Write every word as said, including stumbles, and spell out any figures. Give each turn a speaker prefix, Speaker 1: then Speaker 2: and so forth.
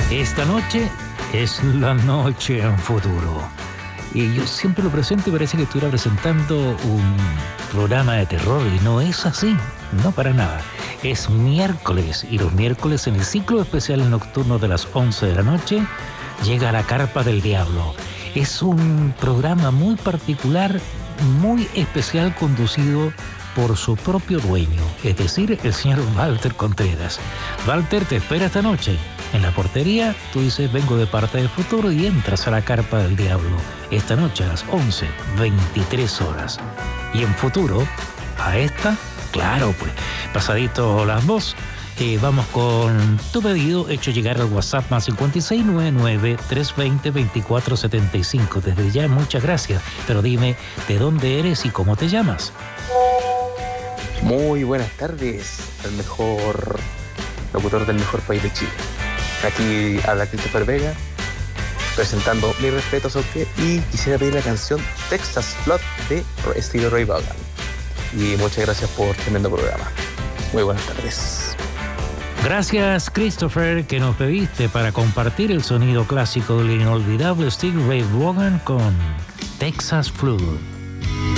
Speaker 1: Esta noche es la noche en futuro. Y yo siempre lo presento y parece que estuviera presentando un programa de terror y no es así, no para nada. Es miércoles y los miércoles en el ciclo especial nocturno de las once de la noche llega La Carpa del Diablo. Es un programa muy particular, muy especial, conducido por su propio dueño, es decir, el señor Walter Contreras. Walter te espera esta noche en la portería. Tú dices, vengo de parte del futuro, y entras a La Carpa del Diablo esta noche a las once, veintitrés horas. Y en futuro, a esta, claro, pues, pasadito las dos, eh, vamos con tu pedido hecho llegar al WhatsApp más cinco seis nueve nueve, tres dos cero, dos cuatro siete cinco. Desde ya, muchas gracias, pero dime de dónde eres y cómo te llamas.
Speaker 2: Muy buenas tardes, el mejor locutor del mejor país de Chile. Aquí habla Christopher Vega, presentando mis respetos a usted, y quisiera pedir la canción Texas Flood de estilo Ray Vaughan. Y muchas gracias por tremendo programa. Muy buenas tardes.
Speaker 1: Gracias, Christopher, que nos pediste para compartir el sonido clásico del inolvidable Stevie Ray Vaughan con Texas Flood.